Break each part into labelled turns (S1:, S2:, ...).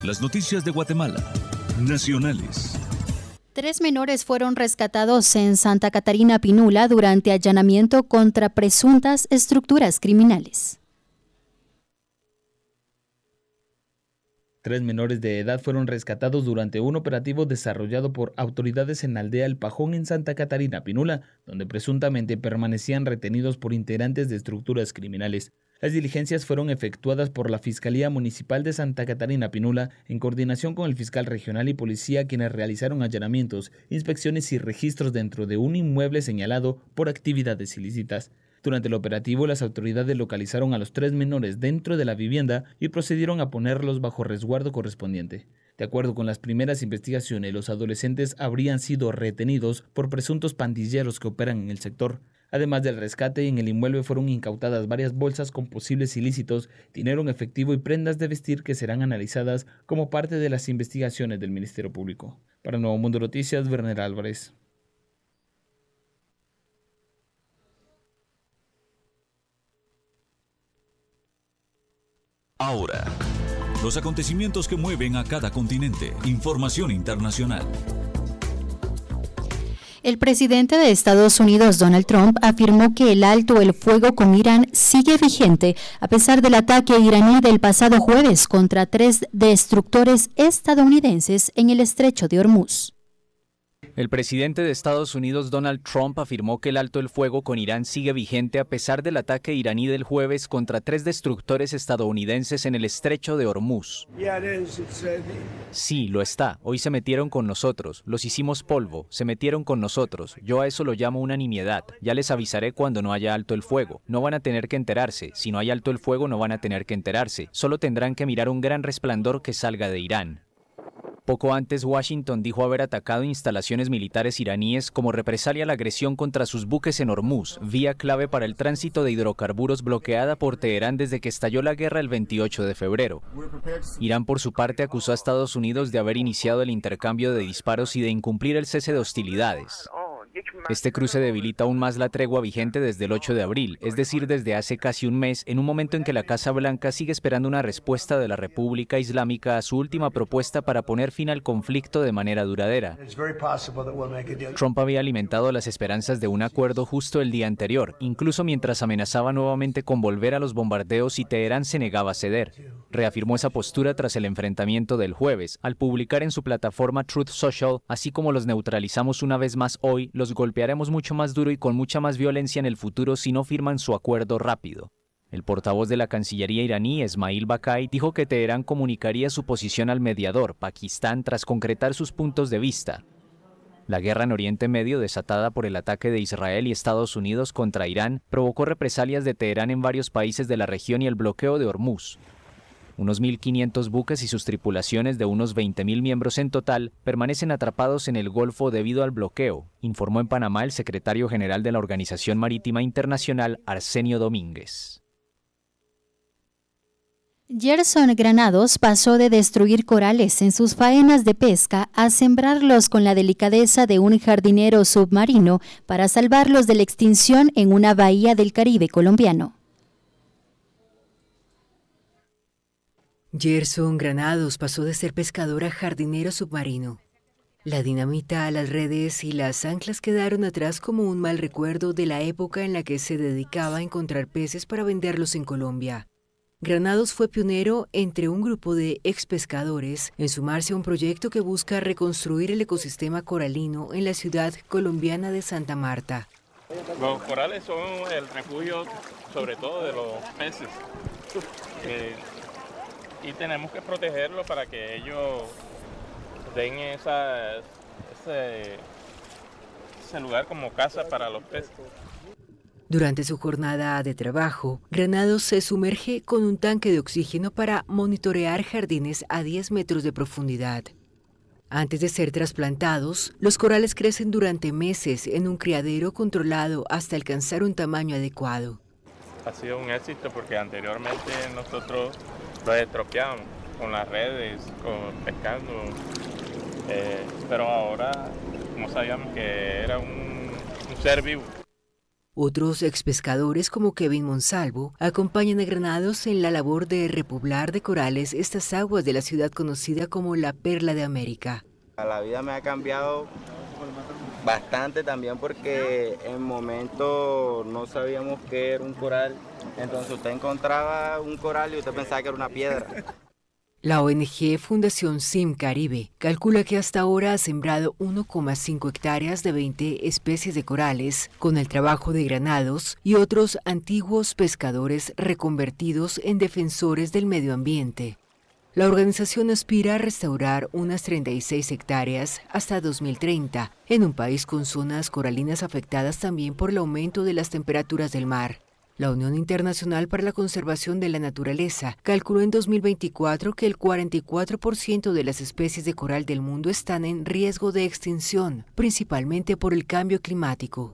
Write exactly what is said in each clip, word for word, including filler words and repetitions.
S1: Las noticias de Guatemala, nacionales.
S2: Tres menores fueron rescatados en Santa Catarina Pinula durante allanamiento contra presuntas estructuras criminales.
S3: Tres menores de edad fueron rescatados durante un operativo desarrollado por autoridades en la aldea El Pajón en Santa Catarina Pinula, donde presuntamente permanecían retenidos por integrantes de estructuras criminales. Las diligencias fueron efectuadas por la Fiscalía Municipal de Santa Catarina Pinula en coordinación con el fiscal regional y policía, quienes realizaron allanamientos, inspecciones y registros dentro de un inmueble señalado por actividades ilícitas. Durante el operativo, las autoridades localizaron a los tres menores dentro de la vivienda y procedieron a ponerlos bajo resguardo correspondiente. De acuerdo con las primeras investigaciones, los adolescentes habrían sido retenidos por presuntos pandilleros que operan en el sector. Además del rescate, en el inmueble fueron incautadas varias bolsas con posibles ilícitos, dinero en efectivo y prendas de vestir que serán analizadas como parte de las investigaciones del Ministerio Público. Para Nuevo Mundo Noticias, Werner Álvarez.
S1: Ahora, los acontecimientos que mueven a cada continente. Información internacional.
S2: El presidente de Estados Unidos, Donald Trump, afirmó que el alto el fuego con Irán sigue vigente a pesar del ataque iraní del pasado jueves contra tres destructores estadounidenses en el estrecho de Hormuz.
S4: El presidente de Estados Unidos, Donald Trump, afirmó que el alto el fuego con Irán sigue vigente a pesar del ataque iraní del jueves contra tres destructores estadounidenses en el estrecho de Hormuz. Sí, lo está. Hoy se metieron con nosotros. Los hicimos polvo. Se metieron con nosotros. Yo a eso lo llamo una nimiedad. Ya les avisaré cuando no haya alto el fuego. No van a tener que enterarse. Si no hay alto el fuego, no van a tener que enterarse. Solo tendrán que mirar un gran resplandor que salga de Irán. Poco antes, Washington dijo haber atacado instalaciones militares iraníes como represalia a la agresión contra sus buques en Hormuz, vía clave para el tránsito de hidrocarburos bloqueada por Teherán desde que estalló la guerra el veintiocho de febrero. Irán, por su parte, acusó a Estados Unidos de haber iniciado el intercambio de disparos y de incumplir el cese de hostilidades. Este cruce debilita aún más la tregua vigente desde el ocho de abril, es decir, desde hace casi un mes, en un momento en que la Casa Blanca sigue esperando una respuesta de la República Islámica a su última propuesta para poner fin al conflicto de manera duradera. Trump había alimentado las esperanzas de un acuerdo justo el día anterior, incluso mientras amenazaba nuevamente con volver a los bombardeos y Teherán se negaba a ceder. Reafirmó esa postura tras el enfrentamiento del jueves, al publicar en su plataforma Truth Social, así como los neutralizamos una vez más hoy, los golpearemos mucho más duro y con mucha más violencia en el futuro si no firman su acuerdo rápido. El portavoz de la Cancillería iraní, Esmail Bakai, dijo que Teherán comunicaría su posición al mediador, Pakistán, tras concretar sus puntos de vista. La guerra en Oriente Medio, desatada por el ataque de Israel y Estados Unidos contra Irán, provocó represalias de Teherán en varios países de la región y el bloqueo de Hormuz. Unos mil quinientos buques y sus tripulaciones de unos veinte mil miembros en total permanecen atrapados en el Golfo debido al bloqueo, informó en Panamá el secretario general de la Organización Marítima Internacional, Arsenio Domínguez.
S2: Gerson Granados pasó de destruir corales en sus faenas de pesca a sembrarlos con la delicadeza de un jardinero submarino para salvarlos de la extinción en una bahía del Caribe colombiano.
S5: Gerson Granados pasó de ser pescador a jardinero submarino. La dinamita a las redes y las anclas quedaron atrás como un mal recuerdo de la época en la que se dedicaba a encontrar peces para venderlos en Colombia. Granados fue pionero entre un grupo de expescadores en sumarse a un proyecto que busca reconstruir el ecosistema coralino en la ciudad colombiana de Santa Marta.
S6: Los corales son el refugio sobre todo de los peces. Eh, Y tenemos que protegerlos para que ellos den esa, ese, ese lugar como casa para los peces.
S5: Durante su jornada de trabajo, Granados se sumerge con un tanque de oxígeno para monitorear jardines a diez metros de profundidad. Antes de ser trasplantados, los corales crecen durante meses en un criadero controlado hasta alcanzar un tamaño adecuado.
S6: Ha sido un éxito porque anteriormente nosotros los estropeábamos con las redes, con, pescando, eh, pero ahora no sabíamos que era un, un ser vivo.
S5: Otros expescadores como Kevin Monsalvo acompañan a Granados en la labor de repoblar de corales estas aguas de la ciudad conocida como la Perla de América.
S7: La vida me ha cambiado bastante también porque en momento no sabíamos qué era un coral, entonces usted encontraba un coral y usted pensaba que era una piedra.
S5: La O N G Fundación Sim Caribe calcula que hasta ahora ha sembrado uno coma cinco hectáreas de veinte especies de corales con el trabajo de Granados y otros antiguos pescadores reconvertidos en defensores del medio ambiente. La organización aspira a restaurar unas treinta y seis hectáreas hasta dos mil treinta, en un país con zonas coralinas afectadas también por el aumento de las temperaturas del mar. La Unión Internacional para la Conservación de la Naturaleza calculó en dos mil veinticuatro que el cuarenta y cuatro por ciento de las especies de coral del mundo están en riesgo de extinción, principalmente por el cambio climático.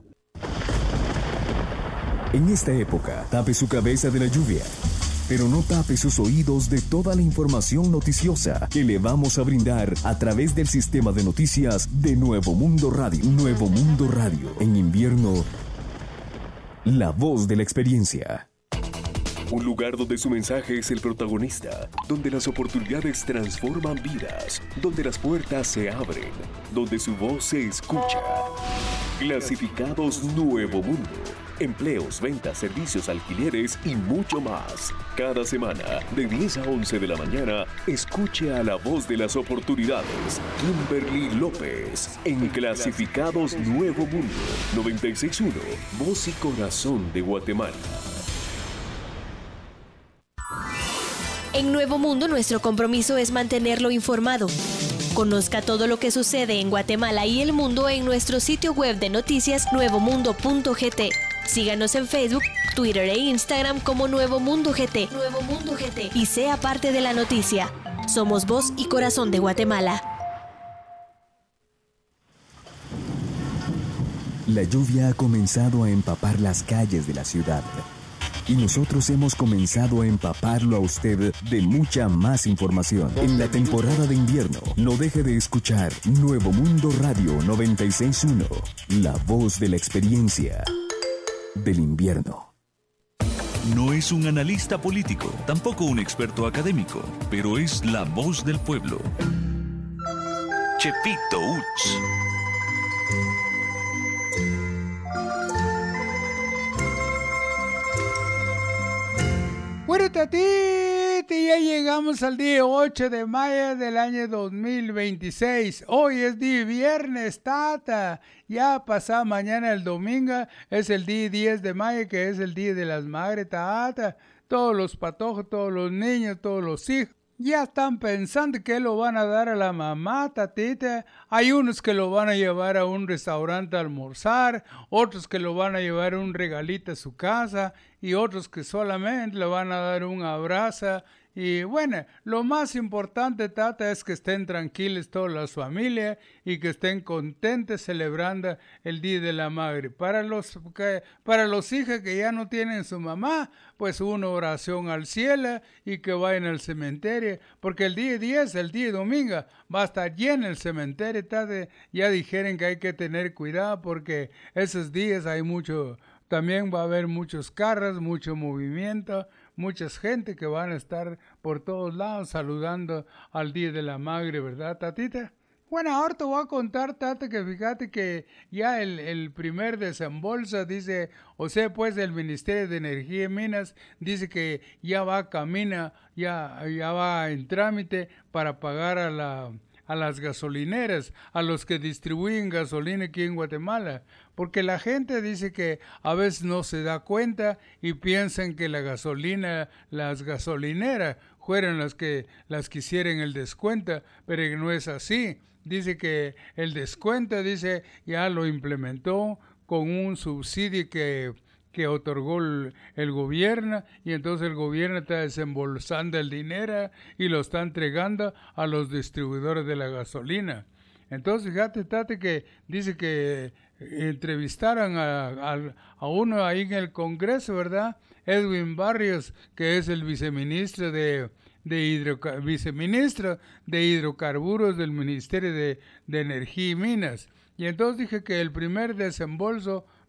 S8: En esta época, tape su cabeza de la lluvia, pero no tape sus oídos de toda la información noticiosa que le vamos a brindar a través del sistema de noticias de Nuevo Mundo Radio. Nuevo Mundo Radio, en invierno, la voz de la experiencia.
S9: Un lugar donde su mensaje es el protagonista, donde las oportunidades transforman vidas, donde las puertas se abren, donde su voz se escucha. Clasificados Nuevo Mundo. Empleos, ventas, servicios, alquileres y mucho más. Cada semana, de diez a once de la mañana, escuche a la voz de las oportunidades, Kimberly López, en Clasificados Nuevo Mundo, noventa y seis punto uno, Voz y Corazón de Guatemala.
S10: En Nuevo Mundo, nuestro compromiso es mantenerlo informado. Conozca todo lo que sucede en Guatemala y el mundo en nuestro sitio web de noticias nuevo mundo punto g t. Síganos en Facebook, Twitter e Instagram como Nuevo Mundo G T. Nuevo Mundo G T. Y sea parte de la noticia. Somos voz y corazón de Guatemala.
S8: La lluvia ha comenzado a empapar las calles de la ciudad. Y nosotros hemos comenzado a empaparlo a usted de mucha más información. En la temporada de invierno, no deje de escuchar Nuevo Mundo Radio noventa y seis punto uno, la voz de la experiencia del invierno.
S1: No es un analista político, tampoco un experto académico, pero es la voz del pueblo. Chepito Uts.
S11: Bueno, Tatiti, ya llegamos al día ocho de mayo del año dos mil veintiséis. Hoy es día viernes, Tata. Ya pasado mañana el domingo es el día diez de mayo, que es el día de las madres, Tata. Todos los patojos, todos los niños, todos los hijos ya están pensando que lo van a dar a la mamá, Tatita. Hay unos que lo van a llevar a un restaurante a almorzar, otros que lo van a llevar un regalito a su casa y otros que solamente le van a dar un abrazo. Y bueno, lo más importante, Tata, es que estén tranquilos todas las familias y que estén contentos celebrando el Día de la Madre. Para los, que, para los hijos que ya no tienen su mamá, pues una oración al cielo y que vayan al cementerio, porque el día diez, el día domingo, va a estar lleno el cementerio, Tata. Ya dijeron que hay que tener cuidado porque esos días hay mucho, también va a haber muchos carros, mucho movimiento, muchas gente que van a estar por todos lados saludando al Día de la Madre, ¿verdad, Tatita? Bueno, ahora te voy a contar, Tata, que fíjate que ya el, el primer desembolso dice, o sea, pues el Ministerio de Energía y Minas dice que ya va camina, ya, ya va en trámite para pagar a la... a las gasolineras, a los que distribuyen gasolina aquí en Guatemala, porque la gente dice que a veces no se da cuenta y piensan que la gasolina, las gasolineras fueron las que las que hicieron el descuento, pero que no es así. Dice que el descuento, dice, ya lo implementó con un subsidio que que otorgó el, el gobierno, y entonces el gobierno está desembolsando el dinero y lo está entregando a los distribuidores de la gasolina. Entonces, fíjate, Tate, que dice que entrevistaron a, a, a uno ahí en el Congreso, ¿verdad? Edwin Barrios, que es el viceministro de, de, hidro, viceministro de Hidrocarburos del Ministerio de, de Energía y Minas. Y entonces dije que el primer desembolso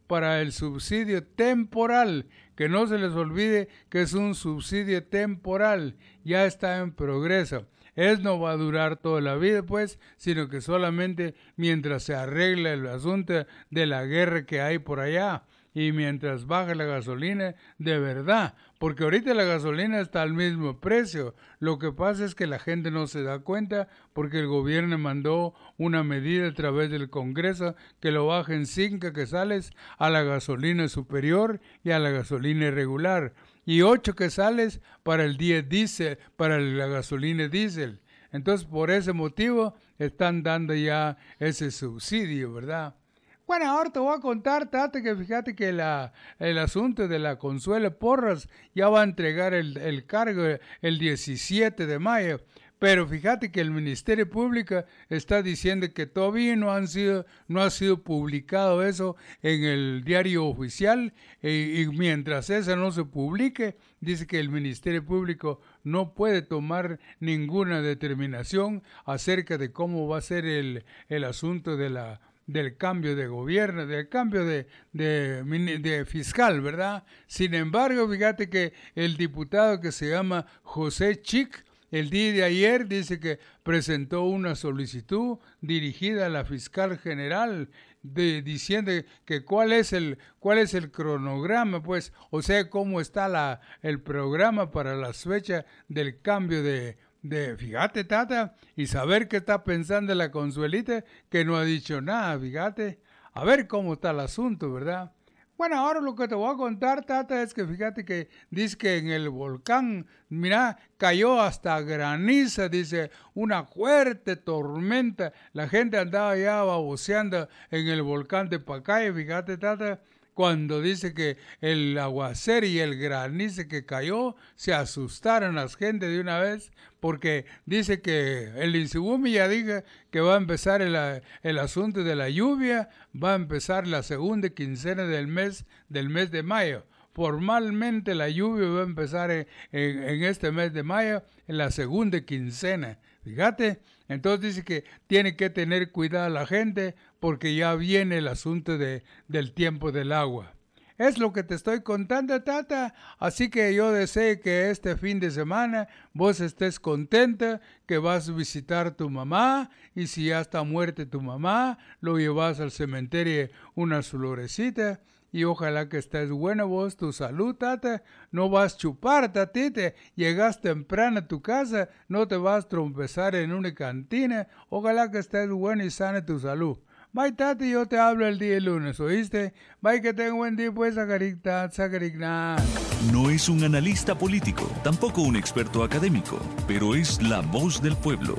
S11: para el subsidio temporal. Que no se les olvide que es un subsidio temporal, ya está en progreso. Es no va a durar toda la vida, pues, sino que solamente mientras se arregla el asunto de la guerra que hay por allá y mientras baja la gasolina de verdad, porque ahorita la gasolina está al mismo precio. Lo que pasa es que la gente no se da cuenta porque el gobierno mandó una medida a través del Congreso que lo bajen cinco quetzales a la gasolina superior y a la gasolina regular, y ocho quetzales para el diésel, para la gasolina diésel. Entonces, por ese motivo están dando ya ese subsidio, ¿verdad? Bueno, ahora te voy a contar, Tate, que fíjate que la, el asunto de la Consuelo Porras ya va a entregar el, el cargo el diecisiete de mayo. Pero fíjate que el Ministerio Público está diciendo que todavía no han sido, no ha sido publicado eso en el diario oficial, y, y mientras eso no se publique, dice que el Ministerio Público no puede tomar ninguna determinación acerca de cómo va a ser el, el asunto de la del cambio de gobierno, del cambio de, de, de fiscal, ¿verdad? Sin embargo, fíjate que el diputado que se llama José Chic, el día de ayer dice que presentó una solicitud dirigida a la fiscal general de, diciendo que cuál es el cuál es el cronograma, pues, o sea, cómo está la el programa para las fechas del cambio de de, fíjate, Tata, y saber qué está pensando la Consuelita, que no ha dicho nada, fíjate, a ver cómo está el asunto, ¿verdad? Bueno, ahora lo que te voy a contar, Tata, es que fíjate que dice que en el volcán, mira, cayó hasta graniza, dice, una fuerte tormenta, la gente andaba ya baboseando en el volcán de Pacaya, fíjate, Tata, cuando dice que el aguacero y el granizo que cayó, se asustaron las gente de una vez, porque dice que el Insubumi ya dijo que va a empezar el, el asunto de la lluvia, va a empezar la segunda quincena del mes, del mes de mayo. Formalmente la lluvia va a empezar en, en, en este mes de mayo, en la segunda quincena. Fíjate, entonces dice que tiene que tener cuidado la gente porque ya viene el asunto de, del tiempo del agua. Es lo que te estoy contando, Tata. Así que yo deseo que este fin de semana vos estés contenta, que vas a visitar a tu mamá, y si ya está muerta tu mamá, lo llevas al cementerio unas florecitas. Y ojalá que estés buena vos, tu salud, Tata. No vas a chupar, Tatite. Llegas temprano a tu casa, no te vas a trompezar en una cantina. Ojalá que estés buena y sana tu salud. Bye, Tati, yo te hablo el día lunes, ¿oíste? Bye, que tenga buen día, pues, Zagaricta, Zagaricna.
S1: No es un analista político, tampoco un experto académico, pero es la voz del pueblo.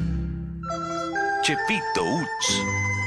S1: Chepito Uch.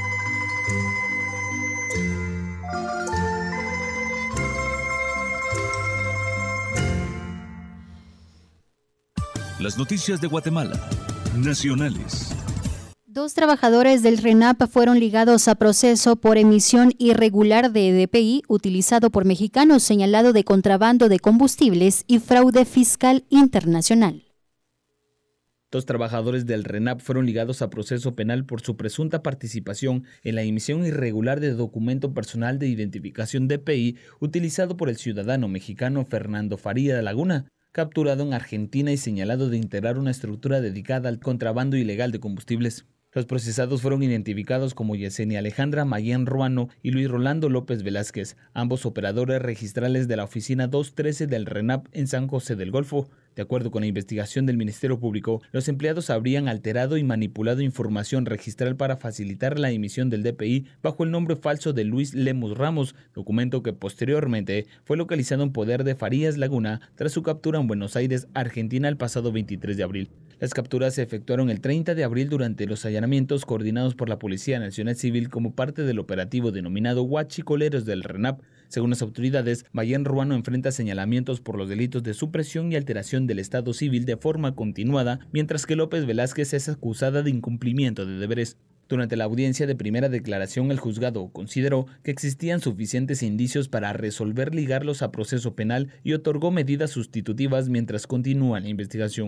S1: Las noticias de Guatemala, nacionales.
S2: Dos trabajadores del RENAP fueron ligados a proceso por emisión irregular de D P I utilizado por mexicanos, señalado de contrabando de combustibles y fraude fiscal internacional.
S3: Dos trabajadores del RENAP fueron ligados a proceso penal por su presunta participación en la emisión irregular de documento personal de identificación D P I utilizado por el ciudadano mexicano Fernando Faría de Laguna, capturado en Argentina y señalado de integrar una estructura dedicada al contrabando ilegal de combustibles. Los procesados fueron identificados como Yesenia Alejandra Mayén Ruano y Luis Rolando López Velázquez, ambos operadores registrales de la oficina doscientos trece del RENAP en San José del Golfo. De acuerdo con la investigación del Ministerio Público, los empleados habrían alterado y manipulado información registral para facilitar la emisión del D P I bajo el nombre falso de Luis Lemus Ramos, documento que posteriormente fue localizado en poder de Farías Laguna tras su captura en Buenos Aires, Argentina, el pasado veintitrés de abril. Las capturas se efectuaron el treinta de abril durante los allanamientos coordinados por la Policía Nacional Civil como parte del operativo denominado Huachicoleros del RENAP. Según las autoridades, Mayén Ruano enfrenta señalamientos por los delitos de supresión y alteración del Estado civil de forma continuada, mientras que López Velázquez es acusada de incumplimiento de deberes. Durante la audiencia de primera declaración, el juzgado consideró que existían suficientes indicios para resolver ligarlos a proceso penal y otorgó medidas sustitutivas mientras continúa la investigación.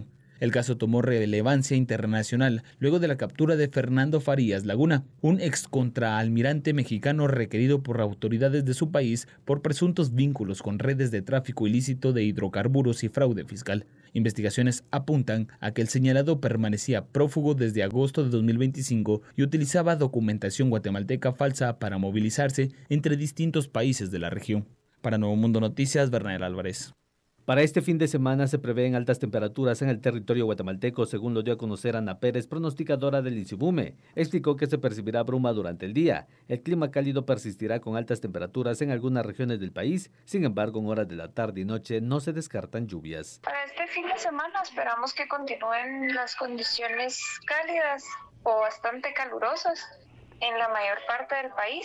S3: El caso tomó relevancia internacional luego de la captura de Fernando Farías Laguna, un ex contraalmirante mexicano requerido por autoridades de su país por presuntos vínculos con redes de tráfico ilícito de hidrocarburos y fraude fiscal. Investigaciones apuntan a que el señalado permanecía prófugo desde agosto de dos mil veinticinco y utilizaba documentación guatemalteca falsa para movilizarse entre distintos países de la región. Para Nuevo Mundo Noticias, Bernal Álvarez.
S12: Para este fin de semana se prevén altas temperaturas en el territorio guatemalteco, según lo dio a conocer Ana Pérez, pronosticadora del INSIBUME. Explicó que se percibirá bruma durante el día. El clima cálido persistirá con altas temperaturas en algunas regiones del país. Sin embargo, en horas de la tarde y noche no se descartan lluvias.
S13: Para este fin de semana esperamos que continúen las condiciones cálidas o bastante calurosas en la mayor parte del país.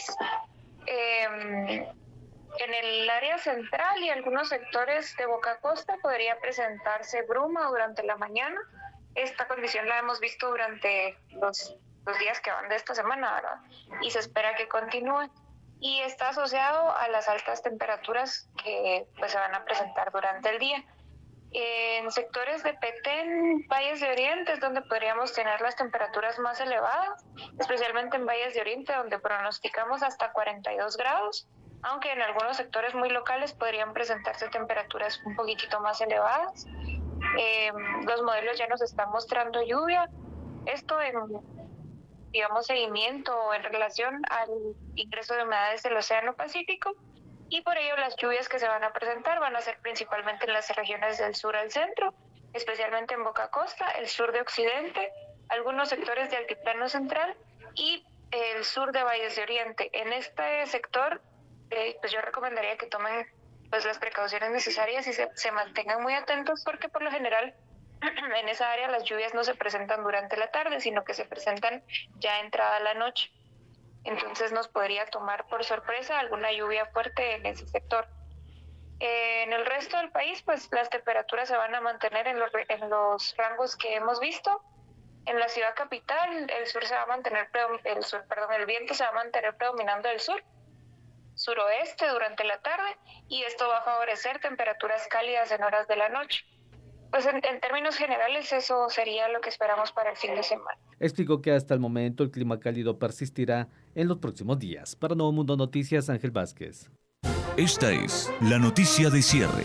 S13: Eh, En el área central y algunos sectores de Boca Costa podría presentarse bruma durante la mañana. Esta condición la hemos visto durante los, los días que van de esta semana, ¿verdad? Y se espera que continúe. Y está asociado a las altas temperaturas que pues, se van a presentar durante el día. En sectores de Petén, Valles de Oriente, es donde podríamos tener las temperaturas más elevadas, especialmente en Valles de Oriente, donde pronosticamos hasta cuarenta y dos grados. Aunque en algunos sectores muy locales podrían presentarse temperaturas un poquitito más elevadas. Eh, los modelos ya nos están mostrando lluvia. Esto en, digamos, seguimiento en relación al ingreso de humedades del Océano Pacífico. Y por ello las lluvias que se van a presentar van a ser principalmente en las regiones del sur al centro, especialmente en Boca Costa, el sur de Occidente, algunos sectores de Altiplano Central y el sur de Valles de Oriente. En este sector, Eh, pues yo recomendaría que tomen pues las precauciones necesarias y se, se mantengan muy atentos porque por lo general en esa área las lluvias no se presentan durante la tarde, sino que se presentan ya entrada la noche. Entonces nos podría tomar por sorpresa alguna lluvia fuerte en ese sector. Eh, en el resto del país, pues las temperaturas se van a mantener en los, en los rangos que hemos visto. En la ciudad capital, el sur se va a mantener, el sur, perdón, el viento se va a mantener predominando del sur. Suroeste durante la tarde y esto va a favorecer temperaturas cálidas en horas de la noche. Pues en, en términos generales eso sería lo que esperamos para el fin de semana.
S12: Explicó que hasta el momento el clima cálido persistirá en los próximos días. Para Nuevo Mundo Noticias, Ángel Vázquez.
S1: Esta es la noticia de cierre.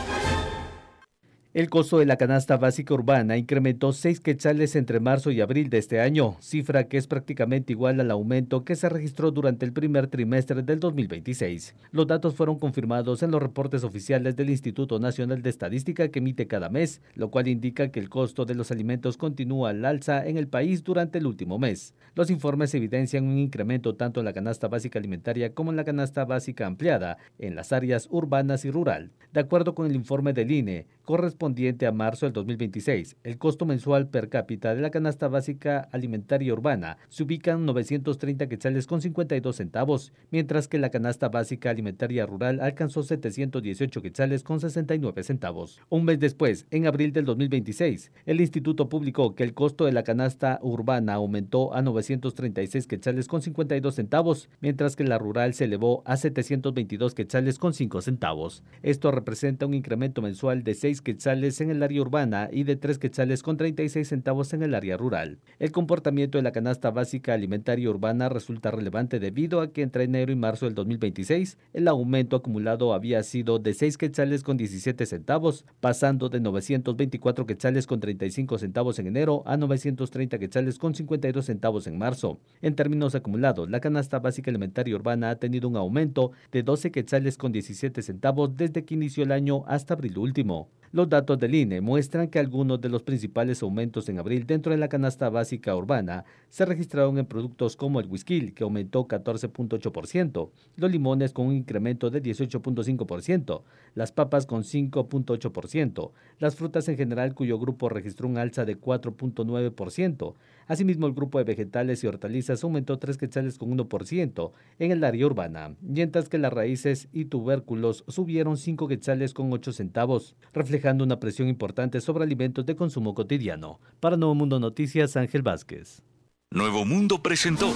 S12: El costo de la canasta básica urbana incrementó seis quetzales entre marzo y abril de este año, cifra que es prácticamente igual al aumento que se registró durante el primer trimestre del dos mil veintiséis. Los datos fueron confirmados en los reportes oficiales del Instituto Nacional de Estadística que emite cada mes, lo cual indica que el costo de los alimentos continúa al alza en el país durante el último mes. Los informes evidencian un incremento tanto en la canasta básica alimentaria como en la canasta básica ampliada en las áreas urbanas y rural. De acuerdo con el informe del I N E, correspondiente a marzo del dos mil veintiséis, el costo mensual per cápita de la canasta básica alimentaria urbana se ubica en novecientos treinta quetzales con cincuenta y dos centavos, mientras que la canasta básica alimentaria rural alcanzó setecientos dieciocho quetzales con sesenta y nueve centavos. Un mes después, en abril del dos mil veintiséis, el instituto publicó que el costo de la canasta urbana aumentó a novecientos treinta y seis quetzales con cincuenta y dos centavos, mientras que la rural se elevó a setecientos veintidós quetzales con cinco centavos. Esto representa un incremento mensual de seis quetzales en el área urbana y de tres quetzales con treinta y seis centavos en el área rural. El comportamiento de la canasta básica alimentaria urbana resulta relevante debido a que entre enero y marzo del dos mil veintiséis el aumento acumulado había sido de seis quetzales con diecisiete centavos, pasando de novecientos veinticuatro quetzales con treinta y cinco centavos en enero a novecientos treinta quetzales con cincuenta y dos centavos en marzo. En términos acumulados, la canasta básica alimentaria urbana ha tenido un aumento de doce quetzales con diecisiete centavos desde que inició el año hasta abril último. Los datos del I N E muestran que algunos de los principales aumentos en abril dentro de la canasta básica urbana se registraron en productos como el whisky, que aumentó catorce punto ocho por ciento, los limones con un incremento de dieciocho punto cinco por ciento, las papas con cinco punto ocho por ciento, las frutas en general cuyo grupo registró un alza de cuatro punto nueve por ciento. Asimismo, el grupo de vegetales y hortalizas aumentó tres quetzales con uno por ciento en el área urbana, mientras que las raíces y tubérculos subieron cinco quetzales con ocho centavos, reflejando una presión importante sobre alimentos de consumo cotidiano. Para Nuevo Mundo Noticias, Ángel Vázquez.
S1: Nuevo Mundo presentó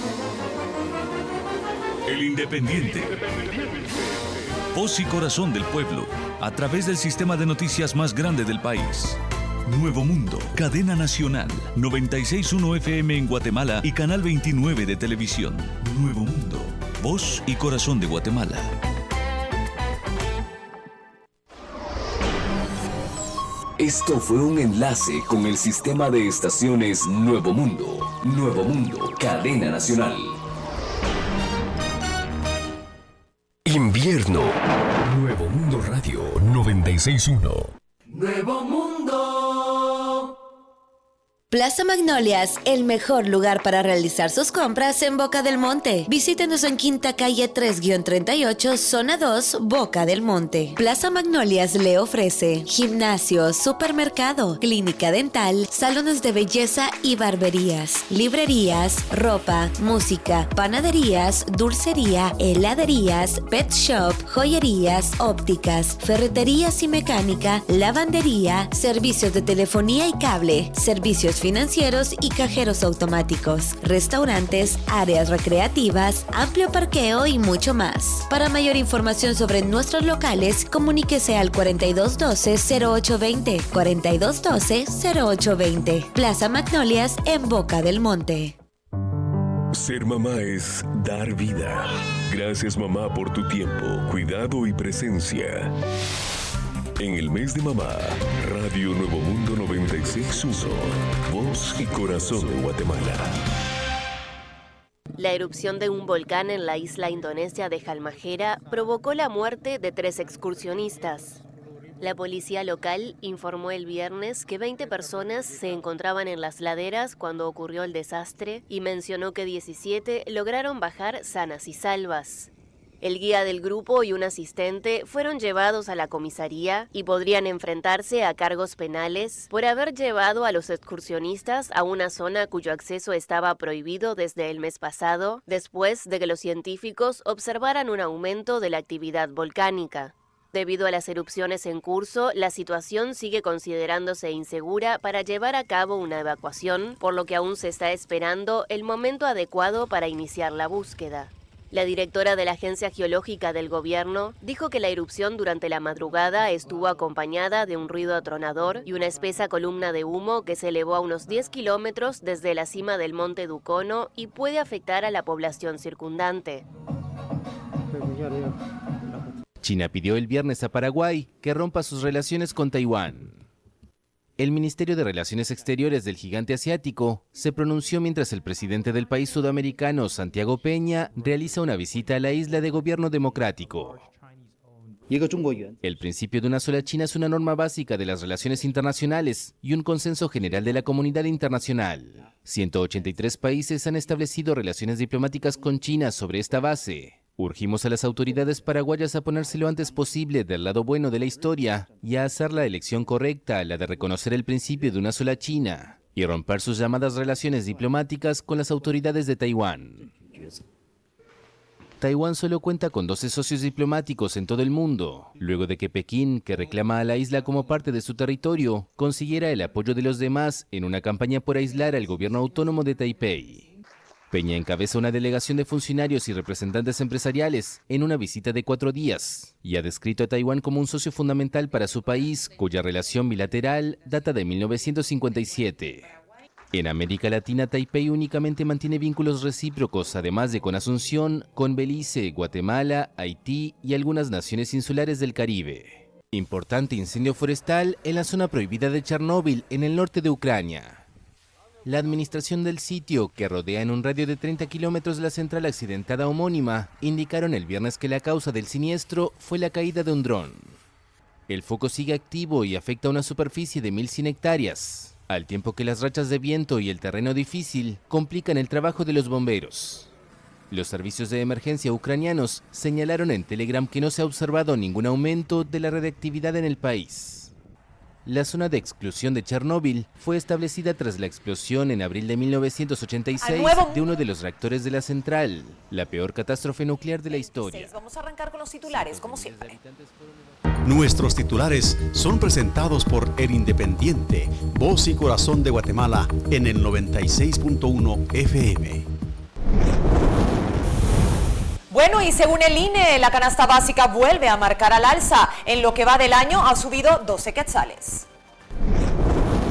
S1: El Independiente. Voz y corazón del pueblo, a través del sistema de noticias más grande del país. Nuevo Mundo, cadena nacional, noventa y seis punto uno F M en Guatemala y canal veintinueve de televisión. Nuevo Mundo, voz y corazón de Guatemala.
S8: Esto fue un enlace con el sistema de estaciones Nuevo Mundo. Nuevo Mundo, cadena nacional. Invierno. Nuevo Mundo Radio noventa y seis punto uno.
S14: Nuevo Mundo.
S15: Plaza Magnolias, el mejor lugar para realizar sus compras en Boca del Monte. Visítenos en Quinta Calle tres treinta y ocho, Zona dos, Boca del Monte. Plaza Magnolias le ofrece gimnasio, supermercado, clínica dental, salones de belleza y barberías, librerías, ropa, música, panaderías, dulcería, heladerías, pet shop, joyerías, ópticas, ferreterías y mecánica, lavandería, servicios de telefonía y cable, servicios financieros y cajeros automáticos, restaurantes, áreas recreativas, amplio parqueo y mucho más. Para mayor información sobre nuestros locales, comuníquese al cuarenta y dos doce, cero ocho veinte, cuarenta y dos doce, cero ocho veinte. Plaza Magnolias en Boca del Monte.
S9: Ser mamá es dar vida. Gracias, mamá, por tu tiempo, cuidado y presencia. En el mes de mamá, Radio Nuevo Mundo noventa y seis punto uno, voz y corazón de Guatemala.
S16: La erupción de un volcán en la isla indonesia de Halmahera provocó la muerte de tres excursionistas. La policía local informó el viernes que veinte personas se encontraban en las laderas cuando ocurrió el desastre y mencionó que diecisiete lograron bajar sanas y salvas. El guía del grupo y un asistente fueron llevados a la comisaría y podrían enfrentarse a cargos penales por haber llevado a los excursionistas a una zona cuyo acceso estaba prohibido desde el mes pasado, después de que los científicos observaran un aumento de la actividad volcánica. Debido a las erupciones en curso, la situación sigue considerándose insegura para llevar a cabo una evacuación, por lo que aún se está esperando el momento adecuado para iniciar la búsqueda. La directora de la Agencia Geológica del Gobierno dijo que la erupción durante la madrugada estuvo acompañada de un ruido atronador y una espesa columna de humo que se elevó a unos diez kilómetros desde la cima del monte Ducono y puede afectar a la población circundante.
S12: China pidió el viernes a Paraguay que rompa sus relaciones con Taiwán. El Ministerio de Relaciones Exteriores del gigante asiático se pronunció mientras el presidente del país sudamericano, Santiago Peña, realiza una visita a la isla de gobierno democrático. El principio de una sola China es una norma básica de las relaciones internacionales y un consenso general de la comunidad internacional. ciento ochenta y tres países han establecido relaciones diplomáticas con China sobre esta base. Urgimos a las autoridades paraguayas a ponerse lo antes posible del lado bueno de la historia y a hacer la elección correcta, la de reconocer el principio de una sola China y romper sus llamadas relaciones diplomáticas con las autoridades de Taiwán. Taiwán solo cuenta con doce socios diplomáticos en todo el mundo, luego de que Pekín, que reclama a la isla como parte de su territorio, consiguiera el apoyo de los demás en una campaña por aislar al gobierno autónomo de Taipei. Peña encabeza una delegación de funcionarios y representantes empresariales en una visita de cuatro días y ha descrito a Taiwán como un socio fundamental para su país, cuya relación bilateral data de mil novecientos cincuenta y siete. En América Latina, Taipei únicamente mantiene vínculos recíprocos, además de con Asunción, con Belice, Guatemala, Haití y algunas naciones insulares del Caribe. Importante incendio forestal en la zona prohibida de Chernóbil, en el norte de Ucrania. La administración del sitio, que rodea en un radio de treinta kilómetros la central accidentada homónima, indicaron el viernes que la causa del siniestro fue la caída de un dron. El foco sigue activo y afecta a una superficie de mil cien hectáreas, al tiempo que las rachas de viento y el terreno difícil complican el trabajo de los bomberos. Los servicios de emergencia ucranianos señalaron en Telegram que no se ha observado ningún aumento de la radiactividad en el país. La zona de exclusión de Chernóbil fue establecida tras la explosión en abril de mil novecientos ochenta y seis de uno de los reactores de la central, la peor catástrofe nuclear de la historia.
S17: Vamos a arrancar con los titulares, como siempre.
S18: Nuestros titulares son presentados por El Independiente, voz y corazón de Guatemala, en el noventa y seis punto uno F M.
S17: Bueno, y según el I N E, la canasta básica vuelve a marcar al alza. En lo que va del año ha subido doce quetzales.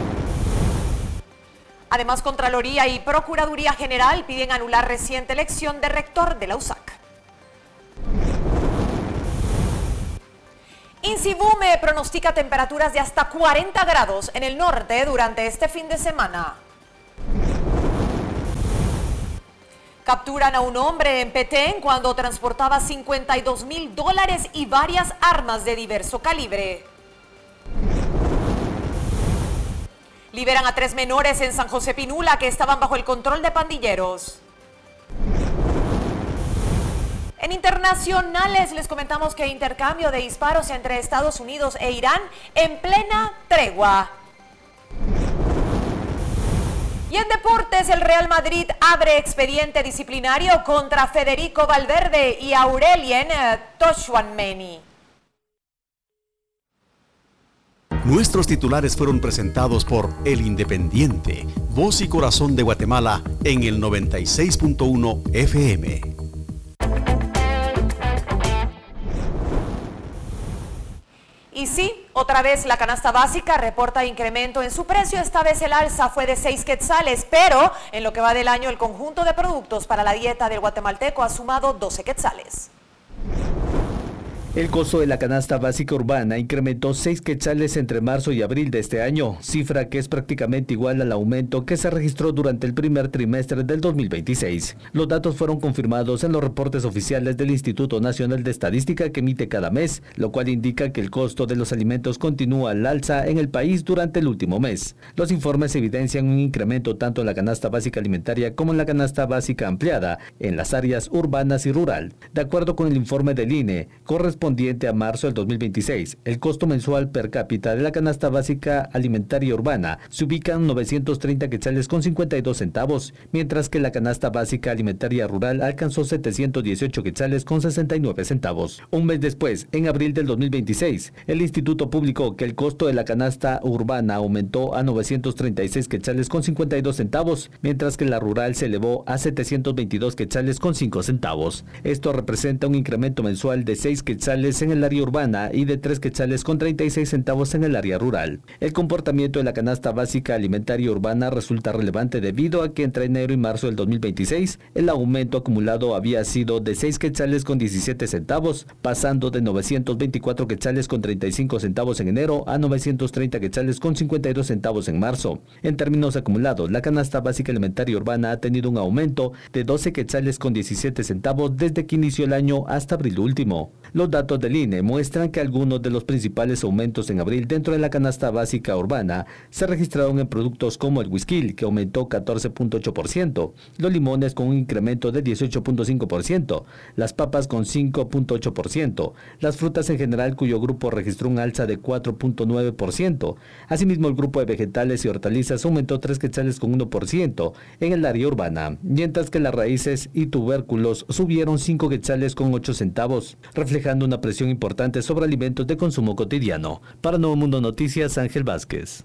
S17: Además, Contraloría y Procuraduría General piden anular reciente elección de rector de la U S A C. INSIBUME pronostica temperaturas de hasta cuarenta grados en el norte durante este fin de semana. Capturan a un hombre en Petén cuando transportaba cincuenta y dos mil dólares y varias armas de diverso calibre. Liberan a tres menores en San José Pinula que estaban bajo el control de pandilleros. En internacionales les comentamos que intercambio de disparos entre Estados Unidos e Irán en plena tregua. Y en deportes, el Real Madrid abre expediente disciplinario contra Federico Valverde y Aurelien Tchouameni.
S18: Nuestros titulares fueron presentados por El Independiente, voz y corazón de Guatemala en el noventa y seis punto uno F M.
S17: Y sí, otra vez la canasta básica reporta incremento en su precio. Esta vez el alza fue de seis quetzales, pero en lo que va del año el conjunto de productos para la dieta del guatemalteco ha sumado doce quetzales.
S12: El costo de la canasta básica urbana incrementó seis quetzales entre marzo y abril de este año, cifra que es prácticamente igual al aumento que se registró durante el primer trimestre del dos mil veintiséis. Los datos fueron confirmados en los reportes oficiales del Instituto Nacional de Estadística que emite cada mes, lo cual indica que el costo de los alimentos continúa al alza en el país durante el último mes. Los informes evidencian un incremento tanto en la canasta básica alimentaria como en la canasta básica ampliada en las áreas urbanas y rural. De acuerdo con el informe del I N E, corresponde correspondiente a marzo del dos mil veintiséis, el costo mensual per cápita de la canasta básica alimentaria urbana se ubica en novecientos treinta quetzales con cincuenta y dos centavos, mientras que la canasta básica alimentaria rural alcanzó setecientos dieciocho quetzales con sesenta y nueve centavos. Un mes después, en abril del dos mil veintiséis, el instituto publicó que el costo de la canasta urbana aumentó a novecientos treinta y seis quetzales con cincuenta y dos centavos, mientras que la rural se elevó a setecientos veintidós quetzales con cinco centavos. Esto representa un incremento mensual de seis quetzales en el área urbana y de tres quetzales con treinta y seis centavos en el área rural. El comportamiento de la canasta básica alimentaria urbana resulta relevante debido a que entre enero y marzo del dos mil veintiséis el aumento acumulado había sido de seis quetzales con diecisiete centavos, pasando de novecientos veinticuatro quetzales con treinta y cinco centavos en enero a novecientos treinta quetzales con cincuenta y dos centavos en marzo. En términos acumulados, la canasta básica alimentaria urbana ha tenido un aumento de doce quetzales con diecisiete centavos desde que inició el año hasta abril último. Los datos del I N E muestran que algunos de los principales aumentos en abril dentro de la canasta básica urbana se registraron en productos como el whisky, que aumentó catorce punto ocho por ciento, los limones con un incremento de dieciocho punto cinco por ciento, las papas con cinco punto ocho por ciento, las frutas en general cuyo grupo registró un alza de cuatro punto nueve por ciento. Asimismo, el grupo de vegetales y hortalizas aumentó tres quetzales con uno por ciento en el área urbana, mientras que las raíces y tubérculos subieron cinco quetzales con ocho centavos, reflejando una presión importante sobre alimentos de consumo cotidiano. Para Nuevo Mundo Noticias, Ángel Vázquez.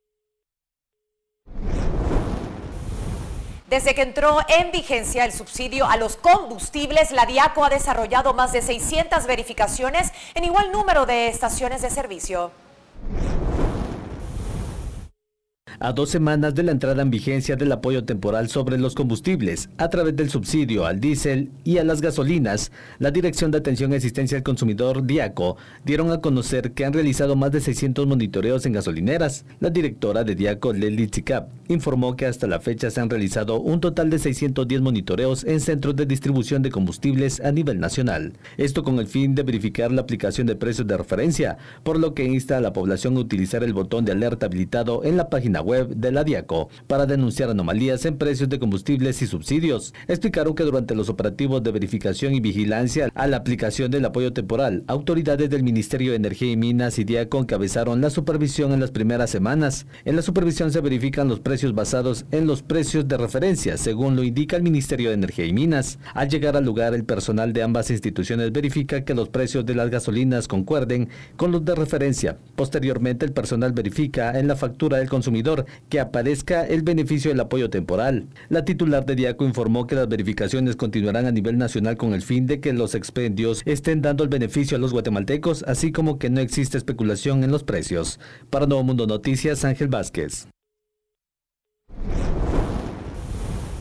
S17: Desde que entró en vigencia el subsidio a los combustibles, la DIACO ha desarrollado más de seiscientas verificaciones en igual número de estaciones de servicio.
S12: A dos semanas de la entrada en vigencia del apoyo temporal sobre los combustibles, a través del subsidio al diésel y a las gasolinas, la Dirección de Atención y Asistencia al Consumidor, DIACO, dieron a conocer que han realizado más de seiscientos monitoreos en gasolineras. La directora de DIACO, Lely Tzikap, informó que hasta la fecha se han realizado un total de seiscientos diez monitoreos en centros de distribución de combustibles a nivel nacional. Esto con el fin de verificar la aplicación de precios de referencia, por lo que insta a la población a utilizar el botón de alerta habilitado en la página web web de la DIACO para denunciar anomalías en precios de combustibles y subsidios. Explicaron que durante los operativos de verificación y vigilancia a la aplicación del apoyo temporal, autoridades del Ministerio de Energía y Minas y DIACO encabezaron la supervisión en las primeras semanas. En la supervisión se verifican los precios basados en los precios de referencia, según lo indica el Ministerio de Energía y Minas. Al llegar al lugar, el personal de ambas instituciones verifica que los precios de las gasolinas concuerden con los de referencia. Posteriormente, el personal verifica en la factura del consumidor que aparezca el beneficio del apoyo temporal. La titular de DIACO informó que las verificaciones continuarán a nivel nacional con el fin de que los expendios estén dando el beneficio a los guatemaltecos, así como que no existe especulación en los precios. Para Nuevo Mundo Noticias, Ángel Vázquez.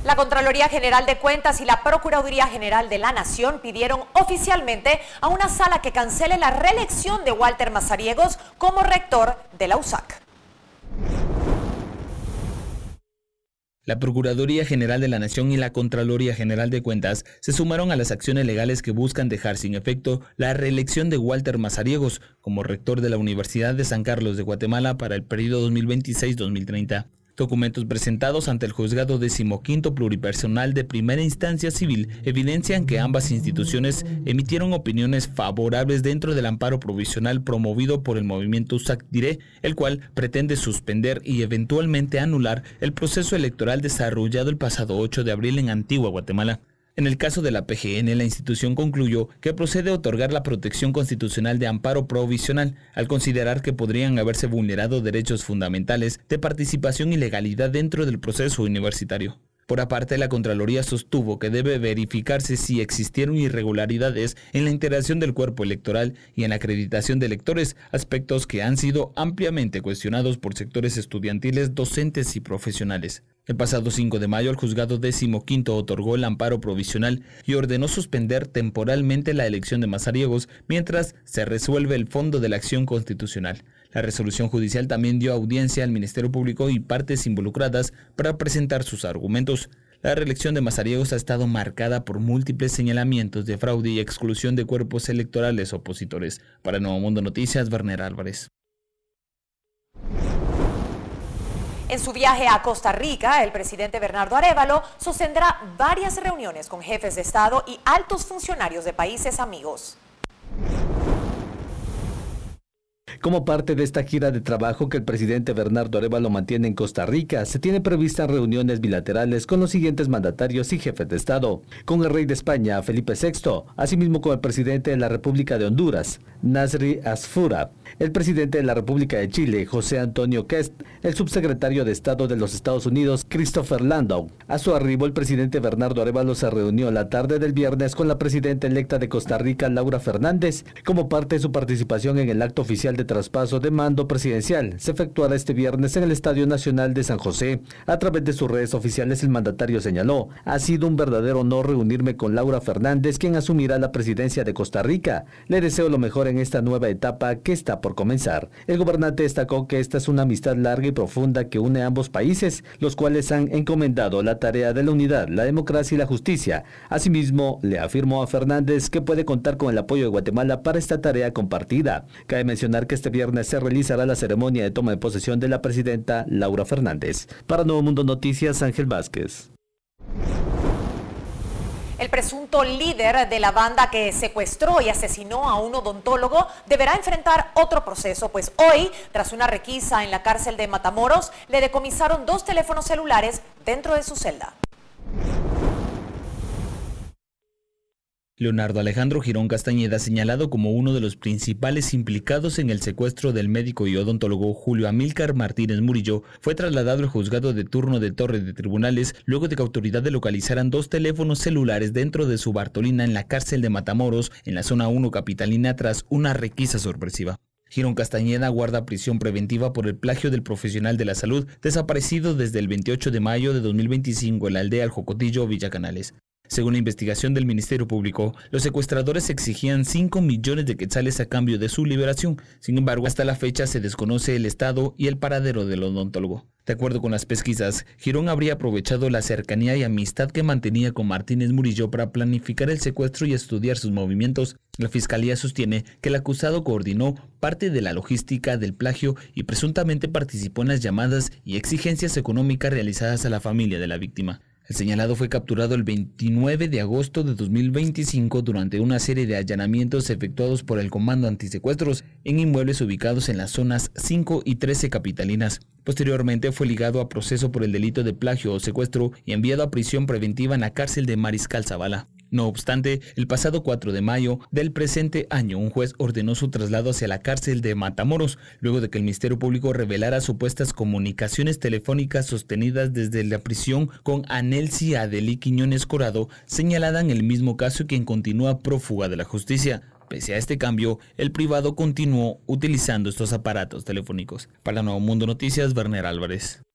S17: La Contraloría General de Cuentas y la Procuraduría General de la Nación pidieron oficialmente a una sala que cancele la reelección de Walter Mazariegos como rector de la U S A C.
S3: La Procuraduría General de la Nación y la Contraloría General de Cuentas se sumaron a las acciones legales que buscan dejar sin efecto la reelección de Walter Mazariegos como rector de la Universidad de San Carlos de Guatemala para el periodo dos mil veintiséis a dos mil treinta. Documentos presentados ante el Juzgado Decimoquinto Pluripersonal de Primera Instancia Civil evidencian que ambas instituciones emitieron opiniones favorables dentro del amparo provisional promovido por el movimiento U S A C Diré, el cual pretende suspender y eventualmente anular el proceso electoral desarrollado el pasado ocho de abril en Antigua Guatemala. En el caso de la P G N, la institución concluyó que procede a otorgar la protección constitucional de amparo provisional, al considerar que podrían haberse vulnerado derechos fundamentales de participación y legalidad dentro del proceso universitario. Por aparte, la Contraloría sostuvo que debe verificarse si existieron irregularidades en la integración del cuerpo electoral y en la acreditación de electores, aspectos que han sido ampliamente cuestionados por sectores estudiantiles, docentes y profesionales. El pasado cinco de mayo, el juzgado decimoquinto otorgó el amparo provisional y ordenó suspender temporalmente la elección de Mazariegos mientras se resuelve el fondo de la acción constitucional. La resolución judicial también dio audiencia al Ministerio Público y partes involucradas para presentar sus argumentos. La reelección de Mazariegos ha estado marcada por múltiples señalamientos de fraude y exclusión de cuerpos electorales opositores. Para Nuevo Mundo Noticias, Werner Álvarez.
S17: En su viaje a Costa Rica, el presidente Bernardo Arévalo sostendrá varias reuniones con jefes de Estado y altos funcionarios de países amigos.
S12: Como parte de esta gira de trabajo que el presidente Bernardo Arévalo mantiene en Costa Rica, se tienen previstas reuniones bilaterales con los siguientes mandatarios y jefes de Estado: con el rey de España, Felipe sexto, asimismo con el presidente de la República de Honduras, Nasri Asfura, el presidente de la República de Chile, José Antonio Kest, el subsecretario de Estado de los Estados Unidos, Christopher Landau. A su arribo, el presidente Bernardo Arévalo se reunió la tarde del viernes con la presidenta electa de Costa Rica, Laura Fernández, como parte de su participación en el acto oficial de traspaso de mando presidencial. Se efectuará este viernes en el Estadio Nacional de San José. A través de sus redes oficiales, el mandatario señaló: ha sido un verdadero honor reunirme con Laura Fernández, quien asumirá la presidencia de Costa Rica. Le deseo lo mejor en esta nueva etapa que está por comenzar. El gobernante destacó que esta es una amistad larga y profunda que une a ambos países, los cuales han encomendado la tarea de la unidad, la democracia y la justicia. Asimismo, le afirmó a Fernández que puede contar con el apoyo de Guatemala para esta tarea compartida. Cabe mencionar que este viernes se realizará la ceremonia de toma de posesión de la presidenta Laura Fernández. Para Nuevo Mundo Noticias, Ángel Vázquez.
S17: El presunto líder de la banda que secuestró y asesinó a un odontólogo deberá enfrentar otro proceso, pues hoy, tras una requisa en la cárcel de Matamoros, le decomisaron dos teléfonos celulares dentro de su celda.
S3: Leonardo Alejandro Girón Castañeda, señalado como uno de los principales implicados en el secuestro del médico y odontólogo Julio Amílcar Martínez Murillo, fue trasladado al juzgado de turno de Torre de Tribunales luego de que autoridades localizaran dos teléfonos celulares dentro de su Bartolina en la cárcel de Matamoros, en la zona uno capitalina, tras una requisa sorpresiva. Girón Castañeda guarda prisión preventiva por el plagio del profesional de la salud desaparecido desde el veintiocho de mayo de dos mil veinticinco en la aldea El Jocotillo, Villa Canales. Según la investigación del Ministerio Público, los secuestradores exigían cinco millones de quetzales a cambio de su liberación. Sin embargo, hasta la fecha se desconoce el estado y el paradero del odontólogo. De acuerdo con las pesquisas, Girón habría aprovechado la cercanía y amistad que mantenía con Martínez Murillo para planificar el secuestro y estudiar sus movimientos. La Fiscalía sostiene que el acusado coordinó parte de la logística del plagio y presuntamente participó en las llamadas y exigencias económicas realizadas a la familia de la víctima. El señalado fue capturado el veintinueve de agosto de dos mil veinticinco durante una serie de allanamientos efectuados por el Comando Antisecuestros en inmuebles ubicados en las zonas cinco y trece capitalinas. Posteriormente fue ligado a proceso por el delito de plagio o secuestro y enviado a prisión preventiva en la cárcel de Mariscal Zavala. No obstante, el pasado cuatro de mayo del presente año, un juez ordenó su traslado hacia la cárcel de Matamoros, luego de que el Ministerio Público revelara supuestas comunicaciones telefónicas sostenidas desde la prisión con Anelsi Adeli Quiñones Corado, señalada en el mismo caso y quien continúa prófuga de la justicia. Pese a este cambio, el privado continuó utilizando estos aparatos telefónicos. Para Nuevo Mundo Noticias, Werner Álvarez.